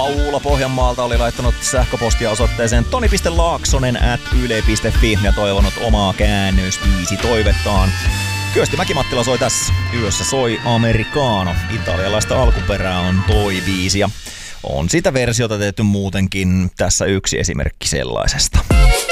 Paula Pohjanmaalta oli laittanut sähköpostia osoitteeseen toni.laaksonen@yle.fi ja toivonut omaa käännösbiisitoivettaan. Kyösti Mäki-Mattila soi tässä. Yössä soi Americano. Italialaista alkuperää on toi biisi ja on sitä versiota tehty muutenkin. Tässä yksi esimerkki sellaisesta.